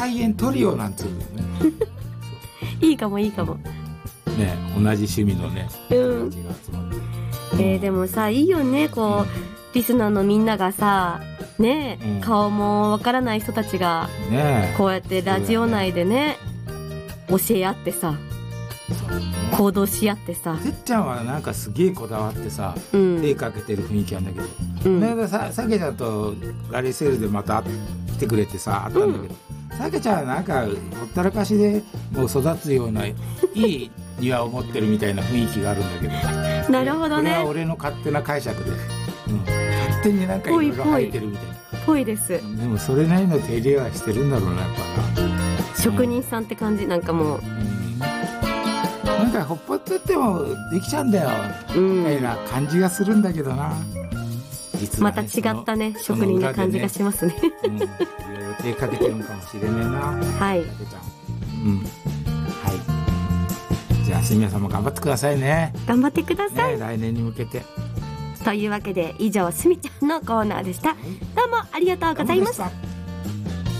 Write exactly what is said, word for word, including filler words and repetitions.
菜園トリオなんつうのねいいかもいいかもね、同じ趣味のね、 うん感じが集まる。 えー、でもさいいよねこう、うん、リスナーのみんながさね、うん、顔もわからない人たちが、ね、こうやってラジオ内でね教え合ってさ、行動し合ってさ。 てっちゃんはなんかすげえこだわってさ、うん、絵かけてる雰囲気あるんだけど、うん、この間ささけちゃんとガレーセールでまた来てくれてさあったんだけど、うん、さけちゃんはなんかほったらかしでもう育つようないい庭を持ってるみたいな雰囲気があるんだけどなるほどね。 これは俺の勝手な解釈で、うん、勝手になんかいろいろ生えてるみたいなぽいです。 でもそれなりの手入れはしてるんだろうなやっぱな。 職人さんって感じ、うん、なんかもう、うん、 なんかほっぽってってもできちゃうんだよ、うん、みたいな感じがするんだけどな。 実はね、また違ったね職人な感じがしますね。 うん、いろいろ手かけてるのかもしれねえな。 はい。 うん、はい。じゃあすみやさんも頑張ってくださいね。 頑張ってください。 ね、来年に向けて。 というわけで以上すみちゃんのコーナーでした。どうもありがとうございました。